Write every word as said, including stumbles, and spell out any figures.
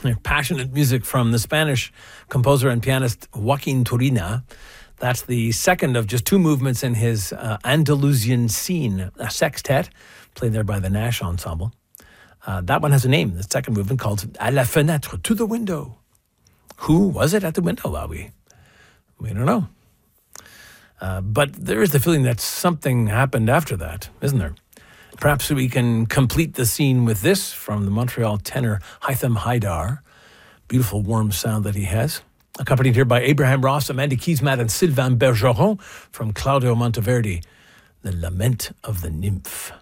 Passionate music from the Spanish composer and pianist Joaquin Turina. That's the second of just two movements in his uh, Andalusian Scene, a sextet, played there by the Nash Ensemble. Uh, that one has a name, the second movement, called À la fenêtre, to the window. Who was it at the window, are we? We don't know. Uh, but there is the feeling that something happened after that, isn't there? Perhaps we can complete the scene with this from the Montreal tenor Hytham Haidar. Beautiful warm sound that he has. Accompanied here by Abraham Ross, Amanda Kiesmat, and Sylvain Bergeron from Claudio Monteverdi, The Lament of the Nymph.